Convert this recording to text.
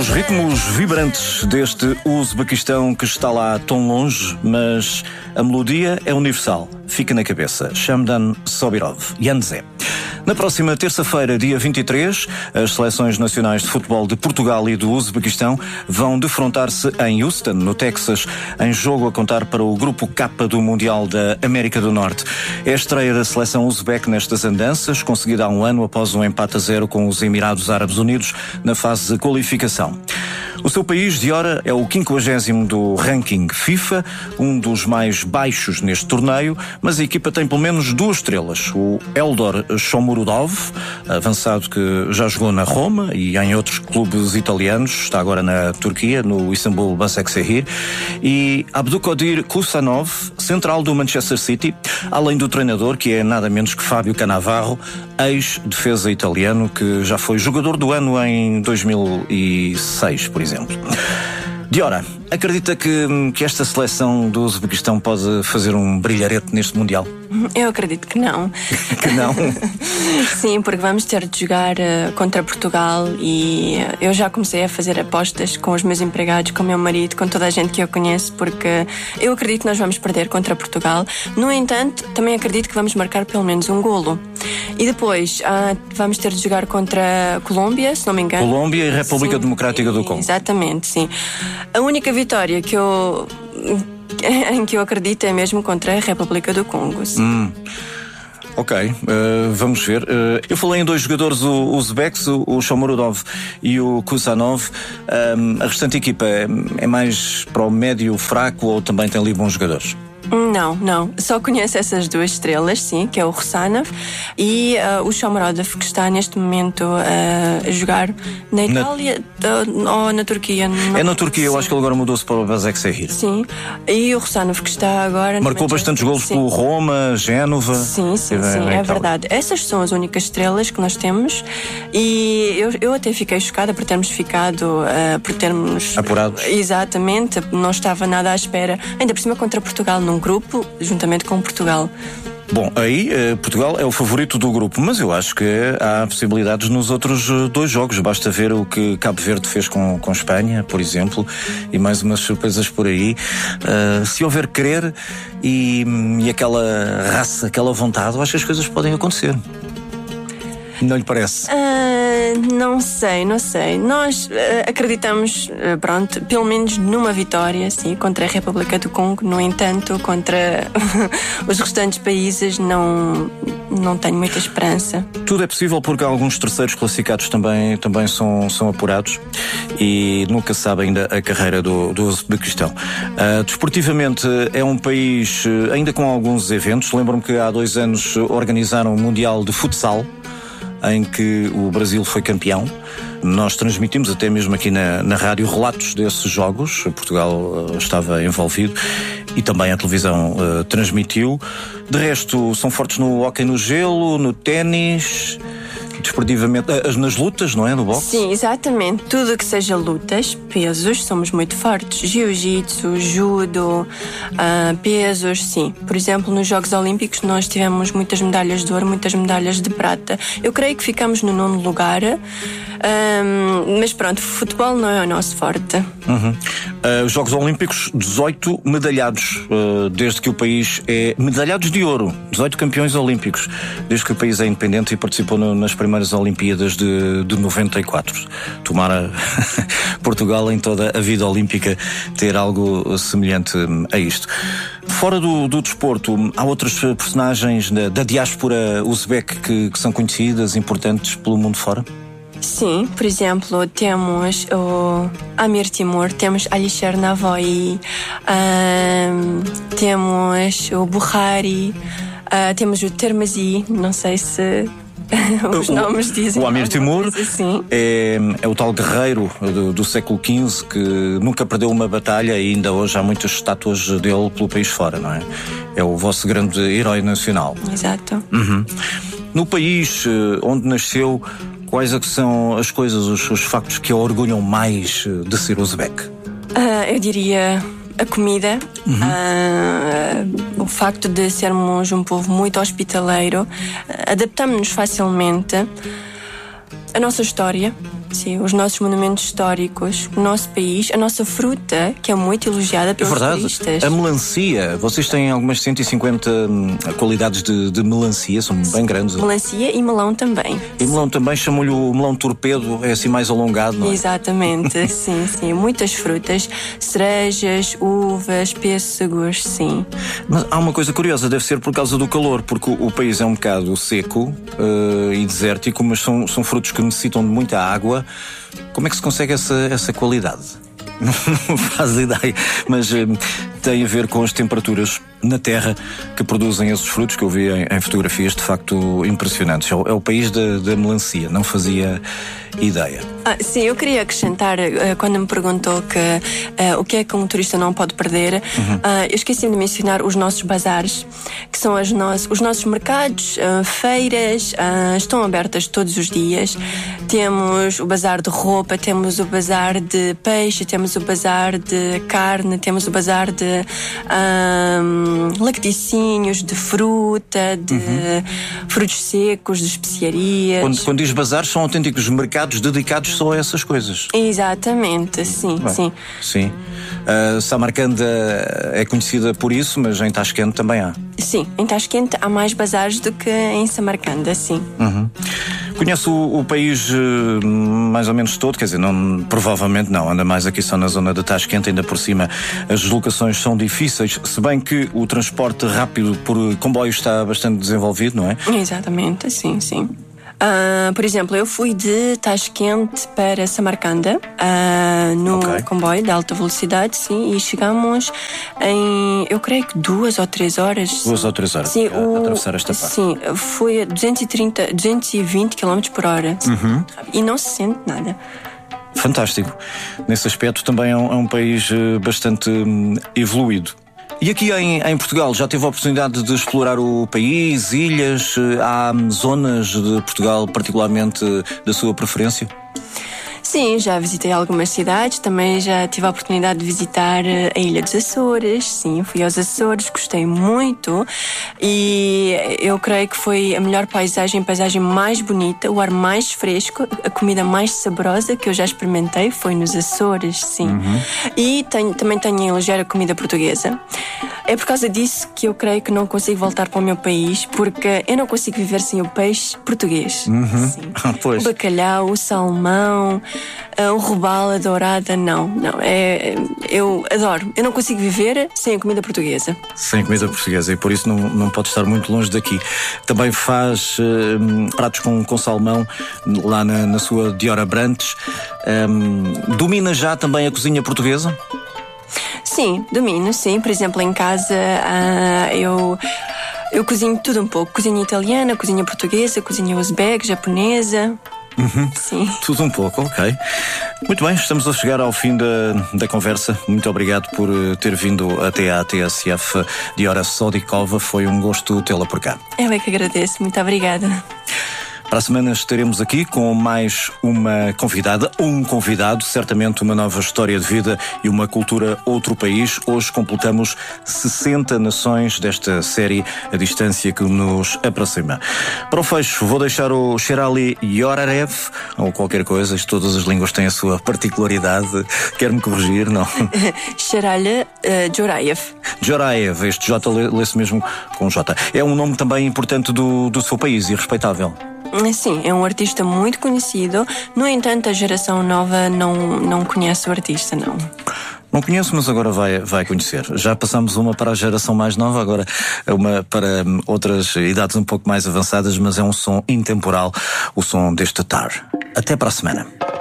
Os ritmos vibrantes deste Uzbequistão que está lá tão longe, mas a melodia é universal, fica na cabeça. Shamdan Sobirov, Yanzé. Na próxima terça-feira, dia 23, as seleções nacionais de futebol de Portugal e do Uzbequistão vão defrontar-se em Houston, no Texas, em jogo a contar para o Grupo K do Mundial da América do Norte. É a estreia da seleção uzbeque nestas andanças, conseguida há um ano após um empate a 0 com os Emirados Árabes Unidos na fase de qualificação. O seu país, de ora, é o 50º do ranking FIFA, um dos mais baixos neste torneio, mas a equipa tem pelo menos 2 estrelas. O Eldor Shomurodov, avançado que já jogou na Roma e em outros clubes italianos, está agora na Turquia, no Istanbul Basaksehir, e Abdülkadir Kusanov, central do Manchester City, além do treinador, que é nada menos que Fábio Cannavaro, ex-defesa italiano, que já foi jogador do ano em 2006, por exemplo. Diora, acredita que esta seleção do Uzbequistão pode fazer um brilharete neste Mundial? Eu acredito que não. Que não? Sim, porque vamos ter de jogar contra Portugal e eu já comecei a fazer apostas com os meus empregados, com o meu marido, com toda a gente que eu conheço, porque eu acredito que nós vamos perder contra Portugal. No entanto, também acredito que vamos marcar pelo menos um golo. E depois vamos ter de jogar contra Colômbia, se não me engano. Colômbia e República Democrática do Congo. Exatamente, sim. A única vitória em que eu acredito é mesmo contra a República do Congo. Ok, vamos ver. Eu falei em 2 jogadores uzbeques, o Shomurodov e o Kusanov. A restante equipa é mais para o médio fraco ou também tem ali bons jogadores? Não. Só conheço essas 2 estrelas, sim, que é o Rusanov e o Shomurodov, que está neste momento a jogar na Itália ou na Turquia. É na Turquia, eu acho que ele agora mudou-se para o Basaksehir. Sim, e o Rusanov, que está agora... Marcou bastantes golos com o Roma, Génova... Sim, é verdade. Essas são as únicas estrelas que nós temos e eu até fiquei chocada por termos ficado... por termos... apurados. Exatamente, não estava nada à espera. Ainda por cima contra Portugal num grupo, juntamente com Portugal. Bom, aí Portugal é o favorito do grupo, mas eu acho que há possibilidades nos outros 2 jogos. Basta ver o que Cabo Verde fez com Espanha, por exemplo, e mais umas surpresas por aí. Se houver querer e aquela raça, aquela vontade, eu acho que as coisas podem acontecer. Não lhe parece? Não sei. Nós acreditamos, pelo menos numa vitória, sim, contra a República do Congo. No entanto, contra os restantes países não tenho muita esperança. Tudo é possível porque alguns terceiros classificados também são apurados e nunca se sabe ainda a carreira do Uzbequistão. Desportivamente é um país ainda com alguns eventos. Lembro-me que há 2 anos organizaram o Mundial de Futsal, em que o Brasil foi campeão. Nós transmitimos até mesmo aqui na rádio relatos desses jogos. Portugal estava envolvido e também a televisão transmitiu. De resto, são fortes no hóquei no gelo, no ténis, desportivamente, nas lutas, não é? No boxe? Sim, exatamente. Tudo que seja lutas, pesos, somos muito fortes. Jiu-jitsu, judo, pesos, sim. Por exemplo, nos Jogos Olímpicos nós tivemos muitas medalhas de ouro, muitas medalhas de prata. Eu creio que ficamos no 9º lugar, mas pronto, futebol não é o nosso forte. Os Jogos Olímpicos, 18 medalhados, desde que o país é... medalhados de ouro, 18 campeões olímpicos, desde que o país é independente e participou nas primeiras Olimpíadas de 94. Tomara Portugal em toda a vida olímpica ter algo semelhante a isto. Fora do desporto, há outras personagens da diáspora uzbeque que são conhecidas, importantes pelo mundo fora? Sim, por exemplo, temos o Amir Timur, temos Alisher Navoei, temos o Bukhari, temos o Termazi, não sei se os nomes dizem. O Amir Timur assim. é o tal guerreiro do século XV que nunca perdeu uma batalha e ainda hoje há muitas estátuas dele pelo país fora, não é? É o vosso grande herói nacional. Exato. No país onde nasceu, quais é que são as coisas, os factos que a orgulham mais de ser uzbeque? Eu diria a comida, o facto de sermos um povo muito hospitaleiro, adaptamos-nos facilmente, a nossa história, Sim, os nossos monumentos históricos, o nosso país, a nossa fruta, que é muito elogiada pelos turistas. A melancia, vocês têm algumas 150 qualidades de melancia, são bem grandes. Melancia e melão também. E melão também, chamam-lhe o melão torpedo, é assim mais alongado, não é? Exatamente, sim, sim. Muitas frutas, cerejas, uvas, pêssegos, sim. Mas há uma coisa curiosa, deve ser por causa do calor, porque o país é um bocado seco e desértico, mas são frutos que necessitam de muita água. Como é que se consegue essa qualidade? Não faz ideia, mas tem a ver com as temperaturas na terra que produzem esses frutos que eu vi em fotografias de facto impressionantes. É o país da melancia, não fazia ideia. Sim, eu queria acrescentar, quando me perguntou o que é que um turista não pode perder, eu esqueci de mencionar os nossos bazares, que são os nossos mercados, feiras, estão abertas todos os dias. Temos o bazar de roupa, temos o bazar de peixe, temos o bazar de carne, temos o bazar de laticínios, de fruta, de frutos secos, de especiarias. Quando diz bazar, são autênticos mercados dedicados só a essas coisas. Exatamente, sim, sim. Samarcanda é conhecida por isso, mas em Tashkent também há. Sim, em Tashkent há mais bazares do que em Samarcanda, sim. Conhece o país mais ou menos todo, quer dizer, provavelmente não, anda mais aqui só na zona de Tashkent, ainda por cima as deslocações são difíceis, se bem que o transporte rápido por comboio está bastante desenvolvido, não é? Exatamente, sim, sim. Por exemplo, eu fui de Tashkent para Samarcanda no comboio de alta velocidade, sim, e chegamos em, eu creio que 2 ou 3 horas. 2 ou 3 horas, sim, a atravessar esta parte. Sim, foi a 220 km por hora. E não se sente nada. Fantástico. Nesse aspecto também é um país bastante evoluído. E aqui em Portugal, já teve a oportunidade de explorar o país, ilhas? Há zonas de Portugal particularmente da sua preferência? Sim, já visitei algumas cidades, também já tive a oportunidade de visitar a Ilha dos Açores. Sim, fui aos Açores, gostei muito e eu creio que foi a melhor paisagem, a paisagem mais bonita, o ar mais fresco, a comida mais saborosa que eu já experimentei foi nos Açores, sim. E também tenho a elogiar a comida portuguesa. É por causa disso que eu creio que não consigo voltar para o meu país, porque eu não consigo viver sem o peixe português. Sim. Pois. O bacalhau, o salmão, o robalo, a dourada, não. Eu adoro. Eu não consigo viver sem a comida portuguesa. Sem comida portuguesa, e por isso não pode estar muito longe daqui. Também faz pratos com salmão lá na sua Diora Brantes. Domina já também a cozinha portuguesa? Sim, domino, sim. Por exemplo, em casa eu cozinho tudo um pouco. Cozinha italiana, cozinha portuguesa, cozinha uzbeque, japonesa. Sim. Tudo um pouco, ok. Muito bem, estamos a chegar ao fim da conversa. Muito obrigado por ter vindo até à TSF Diora Sodikova. Foi um gosto tê-la por cá. Eu é que agradeço. Muito obrigada. Para a semana estaremos aqui com mais uma convidada ou um convidado, certamente uma nova história de vida e uma cultura outro país. Hoje completamos 60 nações desta série A Distância que nos aproxima. Para o fecho, vou deixar o Sherali Yorarev, ou qualquer coisa, todas as línguas têm a sua particularidade. Quer-me corrigir, não? Sherali Joraev. Joraev, este J lê-se mesmo com J. É um nome também importante do seu país e respeitável. Sim, é um artista muito conhecido. No entanto, a geração nova não conhece o artista, não. Não conheço, mas agora vai conhecer. Já passamos uma para a geração mais nova, agora uma para outras idades um pouco mais avançadas, mas é um som intemporal, o som deste Tar. Até para a semana.